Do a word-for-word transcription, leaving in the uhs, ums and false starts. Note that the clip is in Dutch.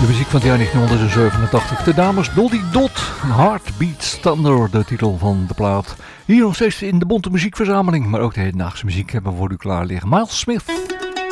De muziek van het jaar negentien zevenentachtig. De dames Dolly Dot, Heartbeats Thunder, de titel van de plaat. Hier nog steeds in de bonte muziekverzameling, maar ook de hedendaagse muziek hebben we voor u klaar liggen. Miles Smith.